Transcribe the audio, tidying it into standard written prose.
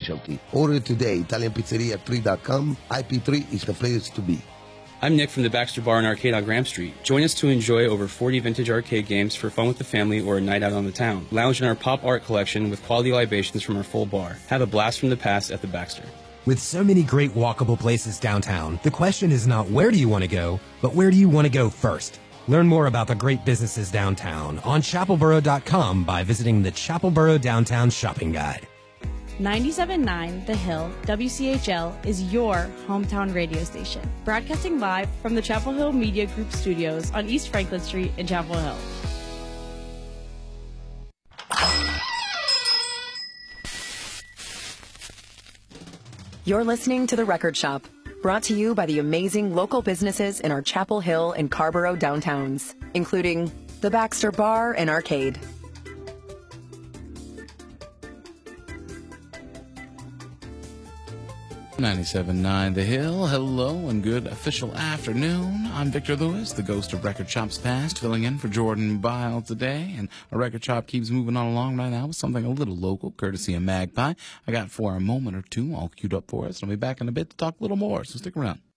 specialty. Order today, ItalianPizzeria3.com. IP3 is the place to be. I'm Nick from the Baxter Bar and Arcade on Graham Street. Join us to enjoy over 40 vintage arcade games for fun with the family or a night out on the town. Lounge in our pop art collection with quality libations from our full bar. Have a blast from the past at the Baxter. With so many great walkable places downtown, the question is not where do you want to go, but where do you want to go first? Learn more about the great businesses downtown on chapelboro.com by visiting the Chapelboro Downtown Shopping Guide. 97.9 The Hill, WCHL, is your hometown radio station. Broadcasting live from the Chapel Hill Media Group studios on East Franklin Street in Chapel Hill. You're listening to The Record Shop, brought to you by the amazing local businesses in our Chapel Hill and Carborough downtowns, including the Baxter Bar and Arcade. .979 The Hill. Hello and good official afternoon. I'm Victor Lewis, the ghost of Record Shop's past, filling in for Jordan Bile today. And our Record Shop keeps moving on along right now with something a little local, courtesy of Magpie. I got for a moment or two all queued up for us. I'll be back in a bit to talk a little more, so stick around.